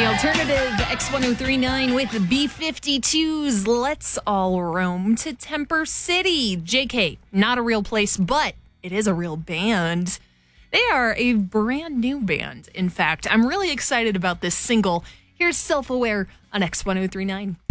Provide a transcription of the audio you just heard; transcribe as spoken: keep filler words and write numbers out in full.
The alternative X ten thirty-nine with B fifty-twos. Let's all roam to Temper City. J K, not a real place, but it is a real band. They are a brand new band. In fact, I'm really excited about this single. Here's Self-Aware on X ten thirty-nine.